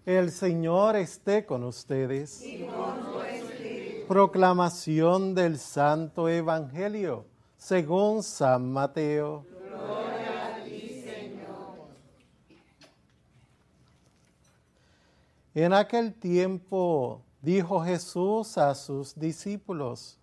El Señor esté con ustedes. Y con tu espíritu. Proclamación del Santo Evangelio según San Mateo. Gloria a ti, Señor. En aquel tiempo dijo Jesús a sus discípulos: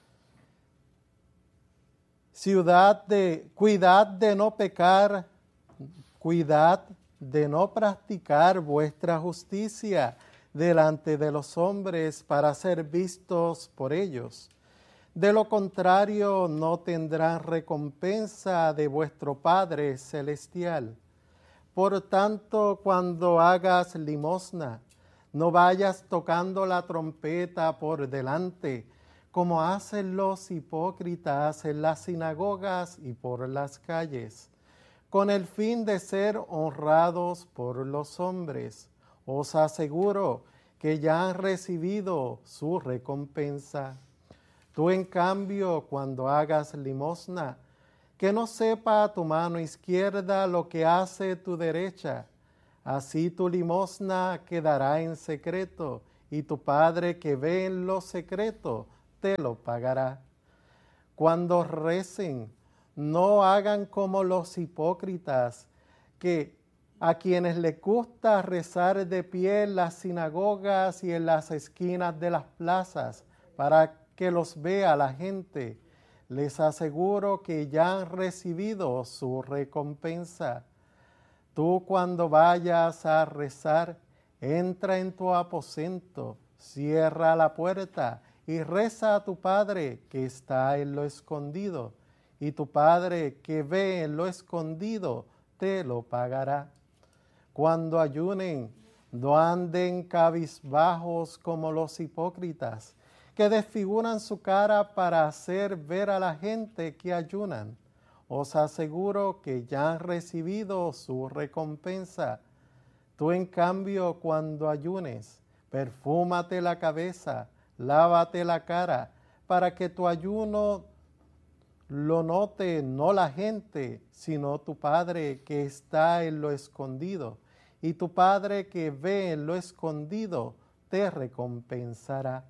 cuidad de no pecar, cuidad de no practicar vuestra justicia delante de los hombres para ser vistos por ellos. De lo contrario, no tendrán recompensa de vuestro Padre Celestial. Por tanto, cuando hagas limosna, no vayas tocando la trompeta por delante, como hacen los hipócritas en las sinagogas y por las calles, con el fin de ser honrados por los hombres. Os aseguro que ya han recibido su recompensa. Tú, en cambio, cuando hagas limosna, que no sepa tu mano izquierda lo que hace tu derecha. Así tu limosna quedará en secreto, y tu Padre que ve en lo secreto te lo pagará. Cuando recen, no hagan como los hipócritas, que a quienes les gusta rezar de pie en las sinagogas y en las esquinas de las plazas, para que los vea la gente. Les aseguro que ya han recibido su recompensa. Tú, cuando vayas a rezar, entra en tu aposento, cierra la puerta y reza a tu Padre que está en lo escondido, y tu Padre que ve en lo escondido te lo pagará. Cuando ayunen, no anden cabizbajos como los hipócritas, que desfiguran su cara para hacer ver a la gente que ayunan. Os aseguro que ya han recibido su recompensa. Tú, en cambio, cuando ayunes, perfúmate la cabeza, lávate la cara, para que tu ayuno lo note no la gente, sino tu Padre que está en lo escondido. Y tu Padre que ve en lo escondido te recompensará.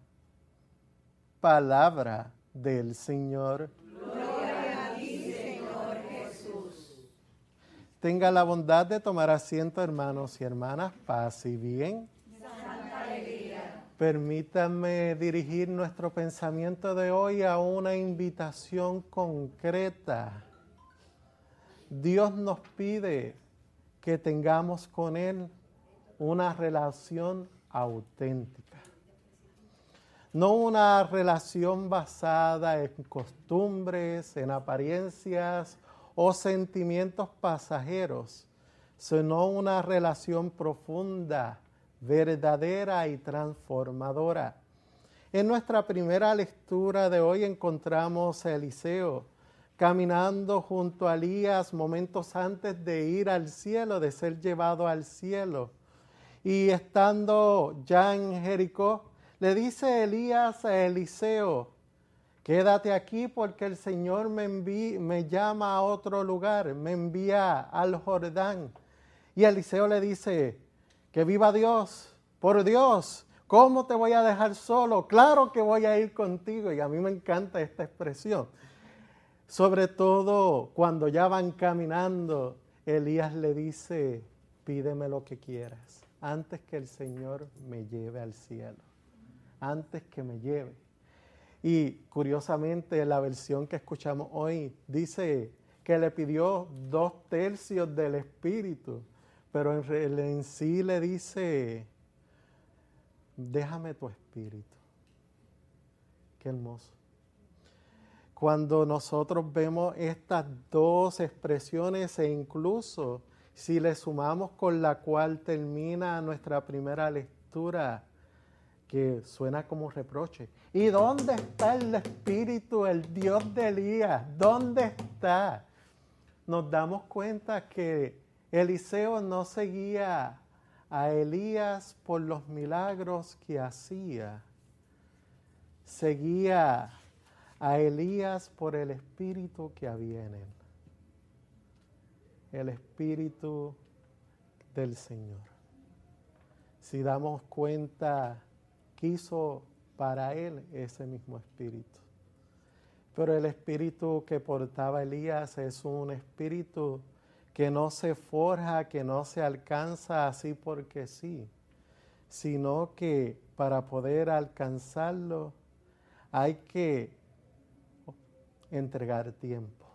Palabra del Señor. Gloria a ti, Señor Jesús. Tenga la bondad de tomar asiento, hermanos y hermanas, paz y bien. Santa alegría. Permítanme dirigir nuestro pensamiento de hoy a una invitación concreta. Dios nos pide que tengamos con Él una relación auténtica. No una relación basada en costumbres, en apariencias o sentimientos pasajeros, sino una relación profunda, verdadera y transformadora. En nuestra primera lectura de hoy encontramos a Eliseo caminando junto a Elías momentos antes de ir al cielo, de ser llevado al cielo. Y estando ya en Jericó, le dice Elías a Eliseo: quédate aquí porque el Señor me llama a otro lugar, me envía al Jordán. Y Eliseo le dice: que viva Dios, por Dios, ¿cómo te voy a dejar solo? Claro que voy a ir contigo. Y a mí me encanta esta expresión. Sobre todo cuando ya van caminando, Elías le dice: pídeme lo que quieras, antes que el Señor me lleve al cielo, antes que me lleve. Y curiosamente la versión que escuchamos hoy dice que le pidió 2/3 del Espíritu, pero en sí le dice: déjame tu Espíritu. Qué hermoso. Cuando nosotros vemos estas dos expresiones, e incluso si le sumamos con la cual termina nuestra primera lectura, que suena como reproche: ¿y dónde está el Espíritu, el Dios de Elías? ¿Dónde está? Nos damos cuenta que Eliseo no seguía a Elías por los milagros que hacía, seguía a Elías por el Espíritu que había en él, el Espíritu del Señor. Si damos cuenta, quiso para él ese mismo espíritu. Pero el espíritu que portaba Elías es un espíritu que no se forja, que no se alcanza así porque sí, sino que para poder alcanzarlo hay que entregar tiempo,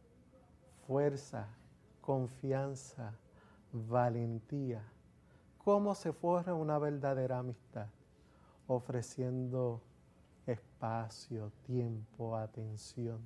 fuerza, confianza, valentía. ¿Cómo se forja una verdadera amistad? Ofreciendo espacio, tiempo, atención,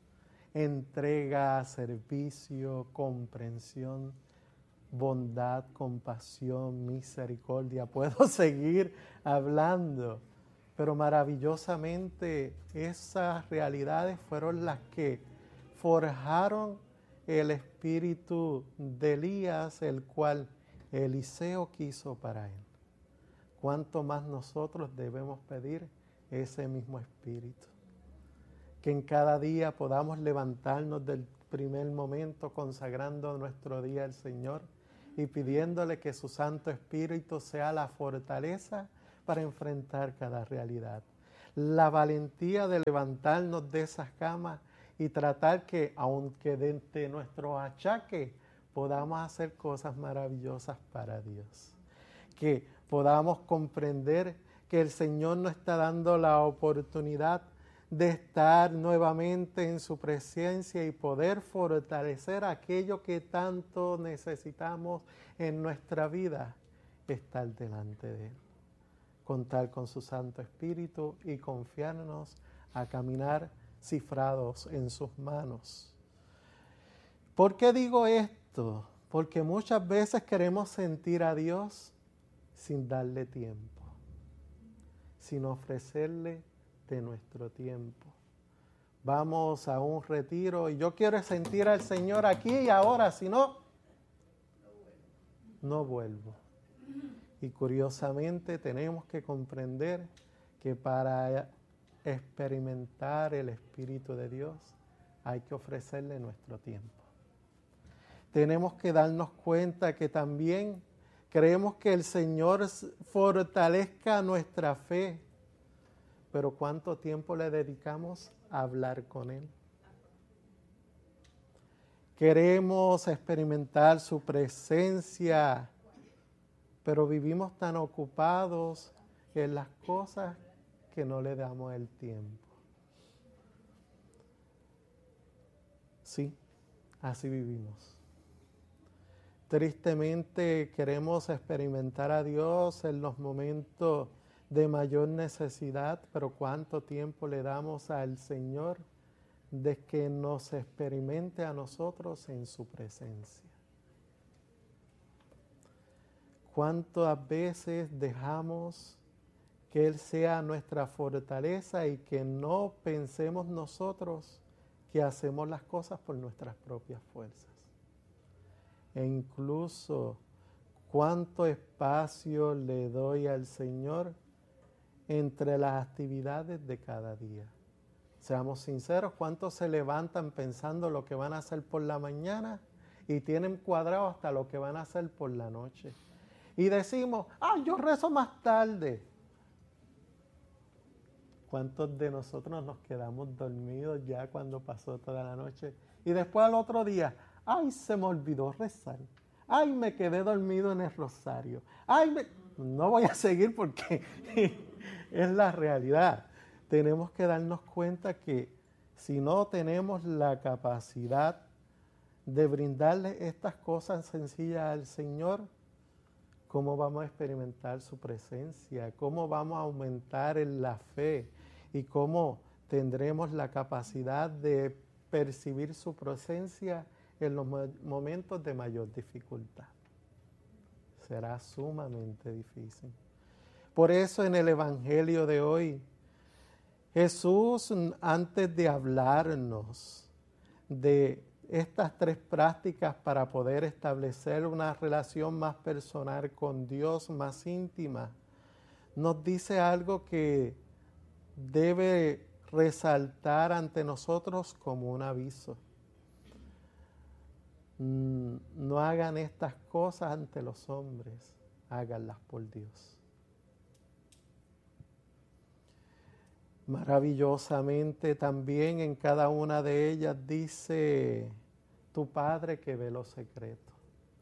entrega, servicio, comprensión, bondad, compasión, misericordia. Puedo seguir hablando, pero maravillosamente esas realidades fueron las que forjaron el espíritu de Elías, el cual Eliseo quiso para él. ¿Cuánto más nosotros debemos pedir ese mismo espíritu? Que en cada día podamos levantarnos del primer momento consagrando nuestro día al Señor y pidiéndole que su Santo Espíritu sea la fortaleza para enfrentar cada realidad. La valentía de levantarnos de esas camas y tratar que, aunque de nuestros achaques, podamos hacer cosas maravillosas para Dios. Que podamos comprender que el Señor nos está dando la oportunidad de estar nuevamente en su presencia y poder fortalecer aquello que tanto necesitamos en nuestra vida, estar delante de Él. Contar con su Santo Espíritu y confiarnos a caminar cifrados en sus manos. ¿Por qué digo esto? Porque muchas veces queremos sentir a Dios sin darle tiempo, sin ofrecerle de nuestro tiempo. Vamos a un retiro y yo quiero sentir al Señor aquí y ahora, si no, no vuelvo. Y curiosamente tenemos que comprender que para experimentar el Espíritu de Dios hay que ofrecerle nuestro tiempo. Tenemos que darnos cuenta que también queremos que el Señor fortalezca nuestra fe, pero ¿cuánto tiempo le dedicamos a hablar con Él? Queremos experimentar su presencia, pero vivimos tan ocupados en las cosas que no le damos el tiempo. Sí, así vivimos. Tristemente queremos experimentar a Dios en los momentos de mayor necesidad, pero ¿cuánto tiempo le damos al Señor de que nos experimente a nosotros en su presencia? ¿Cuántas veces dejamos que Él sea nuestra fortaleza y que no pensemos nosotros que hacemos las cosas por nuestras propias fuerzas? E incluso, ¿cuánto espacio le doy al Señor entre las actividades de cada día? Seamos sinceros, ¿cuántos se levantan pensando lo que van a hacer por la mañana y tienen cuadrado hasta lo que van a hacer por la noche? Y decimos, yo rezo más tarde. ¿Cuántos de nosotros nos quedamos dormidos ya cuando pasó toda la noche? Y después al otro día, se me olvidó rezar. Me quedé dormido en el rosario. No voy a seguir porque es la realidad. Tenemos que darnos cuenta que si no tenemos la capacidad de brindarle estas cosas sencillas al Señor, ¿cómo vamos a experimentar su presencia? ¿Cómo vamos a aumentar en la fe? ¿Y cómo tendremos la capacidad de percibir su presencia en los momentos de mayor dificultad? Será sumamente difícil. Por eso en el Evangelio de hoy, Jesús, antes de hablarnos de estas tres prácticas para poder establecer una relación más personal con Dios, más íntima, nos dice algo que debe resaltar ante nosotros como un aviso. No hagan estas cosas ante los hombres, háganlas por Dios. Maravillosamente también en cada una de ellas dice, tu Padre que ve lo secreto.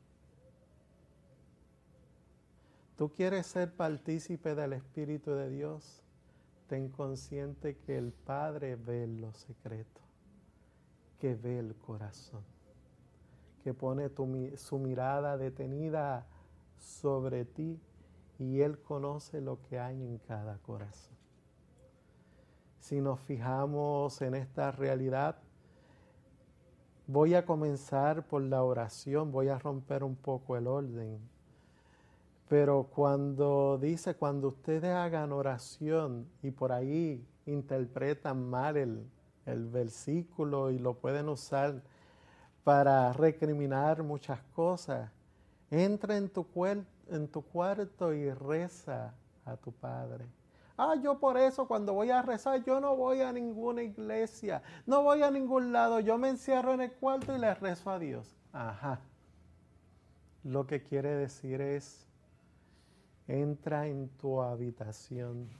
¿Tú quieres ser partícipe del Espíritu de Dios? Ten consciente que el Padre ve lo secreto, que ve el corazón, que pone su mirada detenida sobre ti y Él conoce lo que hay en cada corazón. Si nos fijamos en esta realidad, voy a comenzar por la oración, voy a romper un poco el orden. Pero cuando ustedes hagan oración y por ahí interpretan mal el versículo y lo pueden usar para recriminar muchas cosas, entra en tu cuarto y reza a tu Padre. Yo por eso cuando voy a rezar, yo no voy a ninguna iglesia, no voy a ningún lado, yo me encierro en el cuarto y le rezo a Dios. Ajá. Lo que quiere decir es, entra en tu habitación,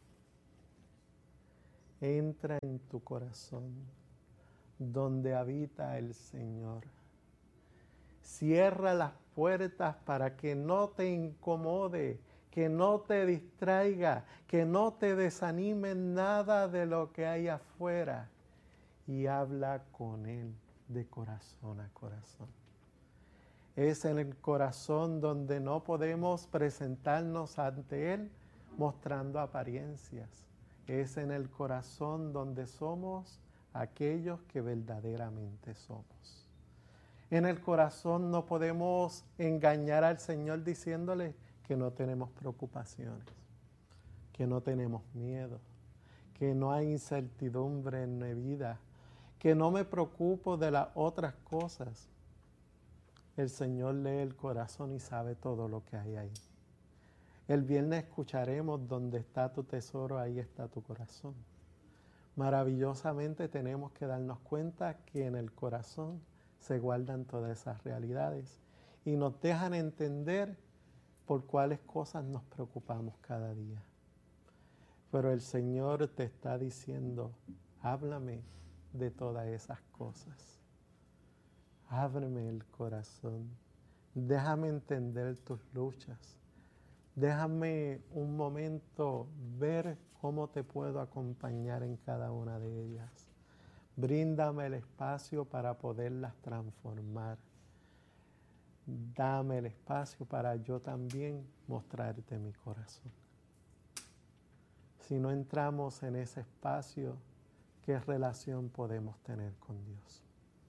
entra en tu corazón, donde habita el Señor. Cierra las puertas para que no te incomode, que no te distraiga, que no te desanime nada de lo que hay afuera. Y habla con Él de corazón a corazón. Es en el corazón donde no podemos presentarnos ante Él mostrando apariencias. Es en el corazón donde somos aquellos que verdaderamente somos. En el corazón no podemos engañar al Señor diciéndole que no tenemos preocupaciones, que no tenemos miedo, que no hay incertidumbre en mi vida, que no me preocupo de las otras cosas. El Señor lee el corazón y sabe todo lo que hay ahí. El viernes escucharemos donde está tu tesoro, ahí está tu corazón. Maravillosamente tenemos que darnos cuenta que en el corazón se guardan todas esas realidades y nos dejan entender por cuáles cosas nos preocupamos cada día. Pero el Señor te está diciendo, háblame de todas esas cosas. Ábreme el corazón. Déjame entender tus luchas. Déjame un momento ver cómo te puedo acompañar en cada una de ellas. Bríndame el espacio para poderlas transformar. Dame el espacio para yo también mostrarte mi corazón. Si no entramos en ese espacio, ¿qué relación podemos tener con Dios?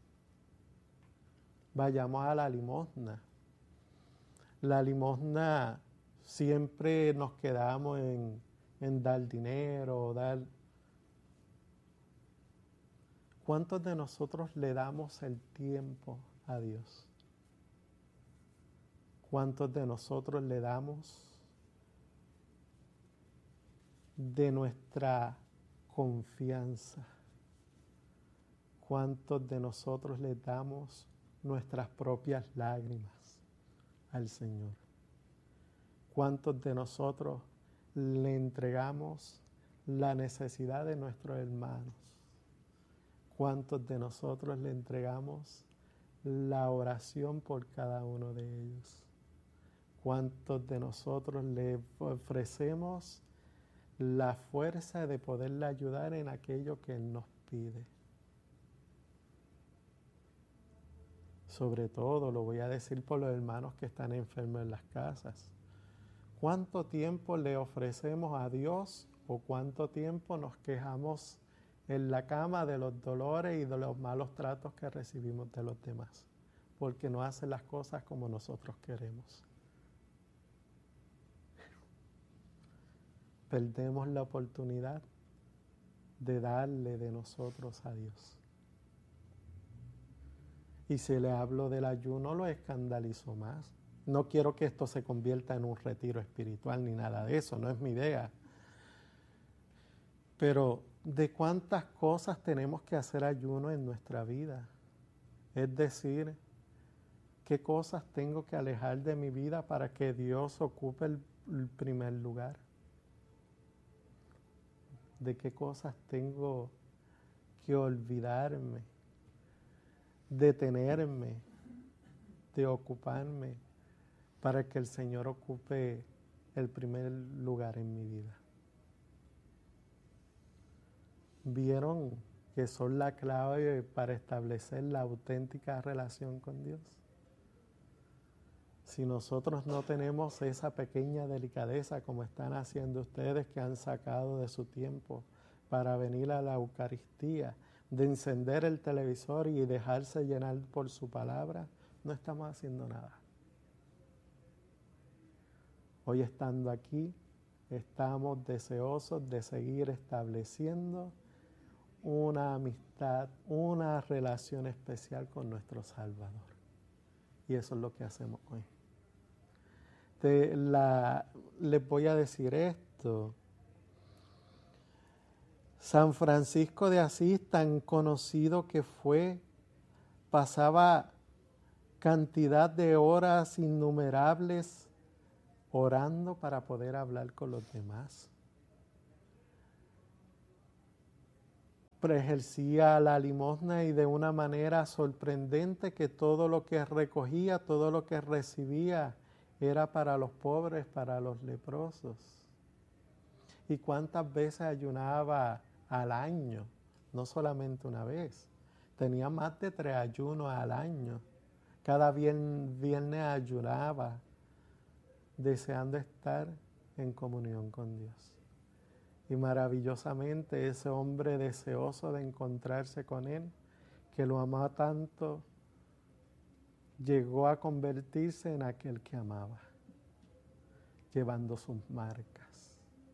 Vayamos a la limosna. La limosna siempre nos quedamos en dar dinero, dar... ¿Cuántos de nosotros le damos el tiempo a Dios? ¿Cuántos de nosotros le damos de nuestra confianza? ¿Cuántos de nosotros le damos nuestras propias lágrimas al Señor? ¿Cuántos de nosotros le entregamos la necesidad de nuestros hermanos? ¿Cuántos de nosotros le entregamos la oración por cada uno de ellos? ¿Cuántos de nosotros le ofrecemos la fuerza de poderle ayudar en aquello que Él nos pide? Sobre todo, lo voy a decir por los hermanos que están enfermos en las casas. ¿Cuánto tiempo le ofrecemos a Dios o cuánto tiempo nos quejamos en la cama de los dolores y de los malos tratos que recibimos de los demás? Porque no hacen las cosas como nosotros queremos. Perdemos la oportunidad de darle de nosotros a Dios. Y si le hablo del ayuno, lo escandalizo más. No quiero que esto se convierta en un retiro espiritual ni nada de eso, no es mi idea. Pero ¿de cuántas cosas tenemos que hacer ayuno en nuestra vida? Es decir, ¿Qué cosas tengo que alejar de mi vida para que Dios ocupe el primer lugar? ¿De qué cosas tengo que olvidarme, detenerme, de ocuparme para que el Señor ocupe el primer lugar en mi vida? ¿Vieron que son la clave para establecer la auténtica relación con Dios? Si nosotros no tenemos esa pequeña delicadeza como están haciendo ustedes, que han sacado de su tiempo para venir a la Eucaristía, de encender el televisor y dejarse llenar por su palabra, no estamos haciendo nada. Hoy, estando aquí, estamos deseosos de seguir estableciendo una amistad, una relación especial con nuestro Salvador. Y eso es lo que hacemos hoy. Les voy a decir esto. San Francisco de Asís, tan conocido que fue, pasaba cantidad de horas innumerables orando para poder hablar con los demás. Pero ejercía la limosna y de una manera sorprendente, que todo lo que recogía, todo lo que recibía, era para los pobres, para los leprosos. ¿Y cuántas veces ayunaba al año? No solamente una vez. Tenía más de 3 ayunos al año. Cada viernes ayunaba, deseando estar en comunión con Dios. Y maravillosamente ese hombre deseoso de encontrarse con Él, que lo amaba tanto, llegó a convertirse en aquel que amaba, llevando sus marcas.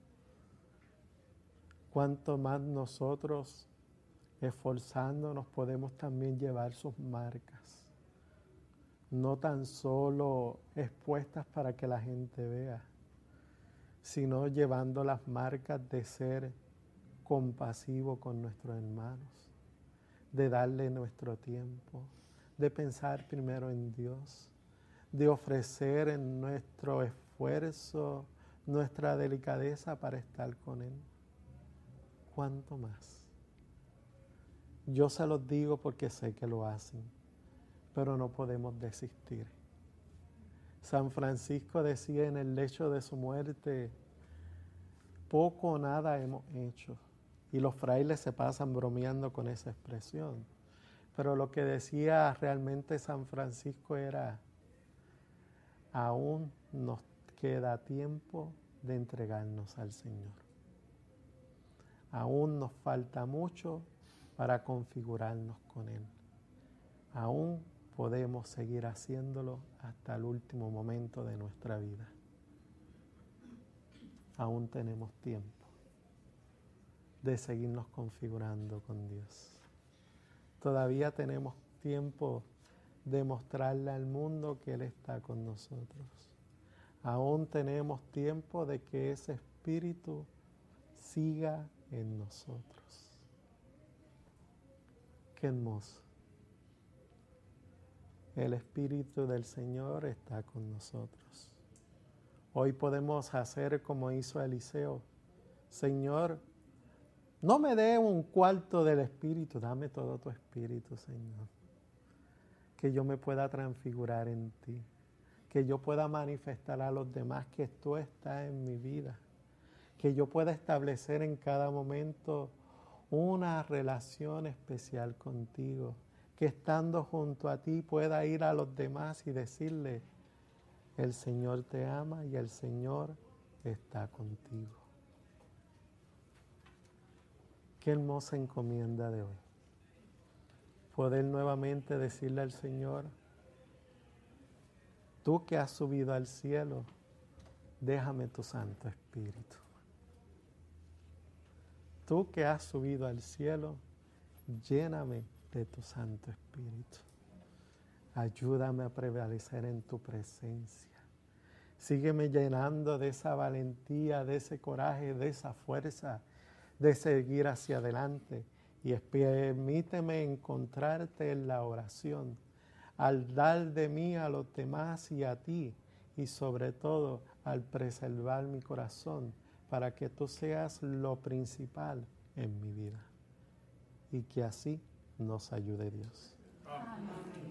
Cuanto más nosotros, esforzándonos, podemos también llevar sus marcas, no tan solo expuestas para que la gente vea, sino llevando las marcas de ser compasivo con nuestros hermanos, de darle nuestro tiempo, de pensar primero en Dios, de ofrecer en nuestro esfuerzo, nuestra delicadeza para estar con Él. ¿Cuánto más? Yo se los digo porque sé que lo hacen, pero no podemos desistir. San Francisco decía en el lecho de su muerte: poco o nada hemos hecho. Y los frailes se pasan bromeando con esa expresión. Pero lo que decía realmente San Francisco era: aún nos queda tiempo de entregarnos al Señor. Aún nos falta mucho para configurarnos con Él. Aún podemos seguir haciéndolo hasta el último momento de nuestra vida. Aún tenemos tiempo de seguirnos configurando con Dios. Todavía tenemos tiempo de mostrarle al mundo que Él está con nosotros. Aún tenemos tiempo de que ese Espíritu siga en nosotros. Qué hermoso. El Espíritu del Señor está con nosotros. Hoy podemos hacer como hizo Eliseo: Señor, no me dé un cuarto del Espíritu, dame todo tu Espíritu, Señor. Que yo me pueda transfigurar en ti, que yo pueda manifestar a los demás que tú estás en mi vida, que yo pueda establecer en cada momento una relación especial contigo, que estando junto a ti pueda ir a los demás y decirle: el Señor te ama y el Señor está contigo. Qué hermosa encomienda de hoy. Poder nuevamente decirle al Señor: tú que has subido al cielo, déjame tu Santo Espíritu. Tú que has subido al cielo, lléname de tu Santo Espíritu. Ayúdame a prevalecer en tu presencia. Sígueme llenando de esa valentía, de ese coraje, de esa fuerza de seguir hacia adelante. Y permíteme encontrarte en la oración, al dar de mí a los demás y a ti, y sobre todo al preservar mi corazón, para que tú seas lo principal en mi vida. Y que así nos ayude Dios. Amén.